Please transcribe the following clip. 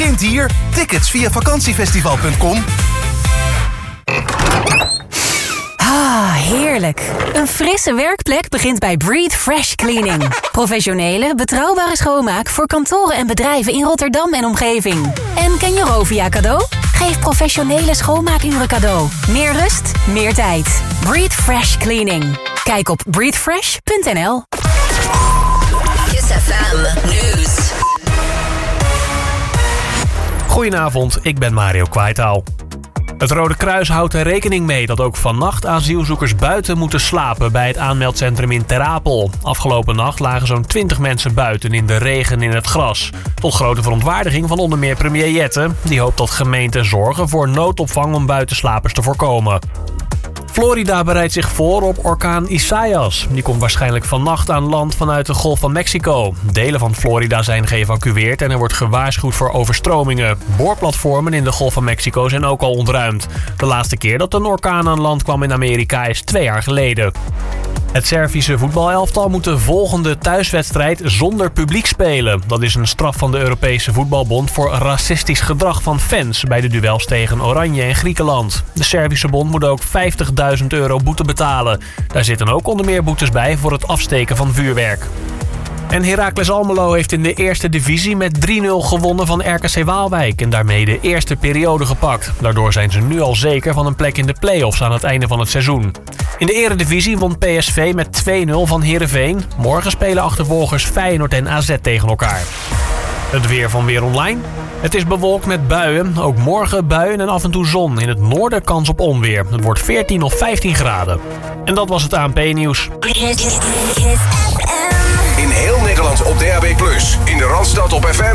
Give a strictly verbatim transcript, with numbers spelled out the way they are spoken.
begint hier. Tickets via vakantiefestival punt com. Ah, heerlijk. Een frisse werkplek begint bij Breathe Fresh Cleaning. Professionele, betrouwbare schoonmaak voor kantoren en bedrijven in Rotterdam en omgeving. En ken je Rovia cadeau? Geef professionele schoonmaakuren cadeau. Meer rust, meer tijd. Breathe Fresh Cleaning. Kijk op breathe fresh punt n l. Kiss F M News. Goedenavond, ik ben Mario Kwaitaal. Het Rode Kruis houdt er rekening mee dat ook vannacht asielzoekers buiten moeten slapen bij het aanmeldcentrum in Ter Apel. Afgelopen nacht lagen zo'n twintig mensen buiten in de regen in het gras. Tot grote verontwaardiging van onder meer premier Jette. Die hoopt dat gemeenten zorgen voor noodopvang om buitenslapers te voorkomen. Florida bereidt zich voor op orkaan Isaias. Die komt waarschijnlijk vannacht aan land vanuit de Golf van Mexico. Delen van Florida zijn geëvacueerd en er wordt gewaarschuwd voor overstromingen. Boorplatformen in de Golf van Mexico zijn ook al ontruimd. De laatste keer dat een orkaan aan land kwam in Amerika is twee jaar geleden. Het Servische voetbalelftal moet de volgende thuiswedstrijd zonder publiek spelen. Dat is een straf van de Europese Voetbalbond voor racistisch gedrag van fans bij de duels tegen Oranje en Griekenland. De Servische bond moet ook vijftigduizend euro boete betalen. Daar zitten ook onder meer boetes bij voor het afsteken van vuurwerk. En Heracles Almelo heeft in de eerste divisie met drie nul gewonnen van R K C Waalwijk en daarmee de eerste periode gepakt. Daardoor zijn ze nu al zeker van een plek in de play-offs aan het einde van het seizoen. In de eredivisie won P S V met twee nul van Heerenveen. Morgen spelen achtervolgers Feyenoord en A Z tegen elkaar. Het weer van Weer Online. Het is bewolkt met buien. Ook morgen buien en af en toe zon. In het noorden kans op onweer. Het wordt veertien of vijftien graden. En dat was het A N P-nieuws. Kiss F M. In heel Nederland op D A B plus, in de Randstad op F M